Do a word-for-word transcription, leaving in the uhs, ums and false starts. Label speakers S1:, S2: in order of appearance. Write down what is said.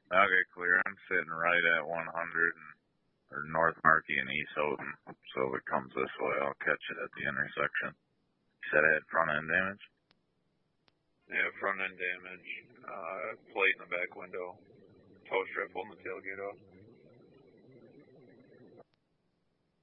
S1: Okay, clear. I'm sitting right at one hundred and, or North Markey and East Houghton. So if it comes this way, I'll catch it at the intersection. You said I had front end damage?
S2: Yeah, front end damage, uh, plate in the back window, tow strip holding the tailgate off.